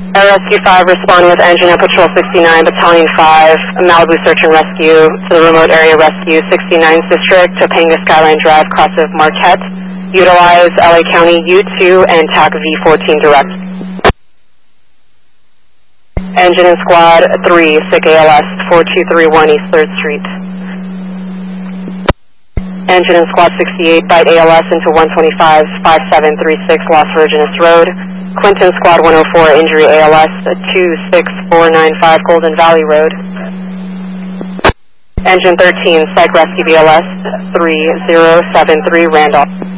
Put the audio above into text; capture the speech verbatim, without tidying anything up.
Air Rescue five responding with engine at Patrol sixty-nine, Battalion five, Malibu Search and Rescue to the Remote Area Rescue sixty-ninth District, Topanga Skyline Drive, cross of Marquette. Utilize L A County U two and T A C V fourteen direct. Engine and Squad three, S I C A L S four two three one East third Street. Engine and Squad sixty-eight, Byte A L S into one twenty-five, five seven three six Las Virgenes Road. Quinton Squad one oh four, Injury A L S two six four nine five Golden Valley Road. Engine thirteen, Psych Rescue B L S three zero seven three Randolph.